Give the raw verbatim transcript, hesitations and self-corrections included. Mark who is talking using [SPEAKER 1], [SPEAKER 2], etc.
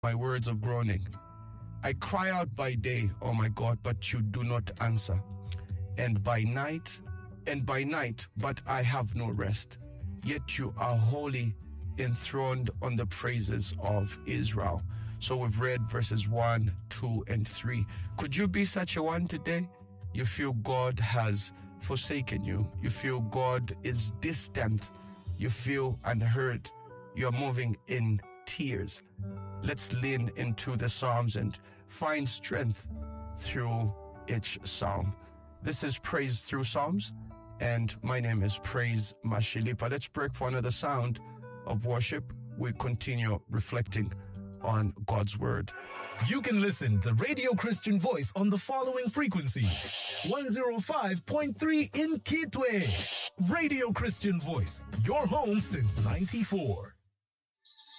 [SPEAKER 1] my words of groaning. I cry out by day, oh my God, but you do not answer. And by night, and by night, but I have no rest. Yet you are wholly enthroned on the praises of Israel. So we've read verses one, two, and three. Could you be such a one today? You feel God has forsaken you. You feel God is distant. You feel unheard. You're moving in tears. Let's lean into the Psalms and find strength through each Psalm. This is Praise Through Psalms, and my name is Praise Mashilipa. Let's break for another sound of worship. We continue reflecting on God's Word.
[SPEAKER 2] You can listen to Radio Christian Voice on the following frequencies. one oh five point three in Kitwe. Radio Christian Voice, your home since ninety-four.